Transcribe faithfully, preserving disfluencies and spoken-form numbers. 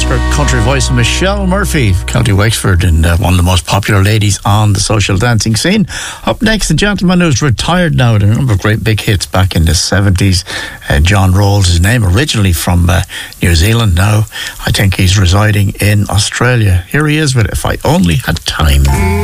her country voice, Michelle Murphy, County Wexford, and uh, one of the most popular ladies on the social dancing scene. Up next, a gentleman who's retired now with a number of great big hits back in the seventies. Uh, John Rolls, his name, originally from uh, New Zealand. Now I think he's residing in Australia. Here he is with If I Only Had Time.